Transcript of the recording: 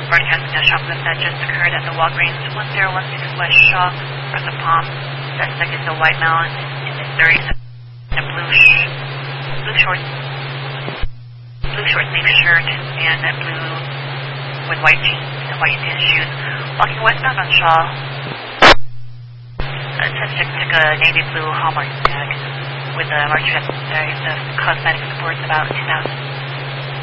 broadcasting a shoplift that just occurred at the Walgreens 1016 West Shaw, North of Palm. Suspect is a white male in his 30s, in a blue short sleeve shirt and a blue with white jeans and white tennis shoes, walking westbound on Shaw. The suspect took a navy blue Hallmark bag with a large series of cosmetic supports about $2,000.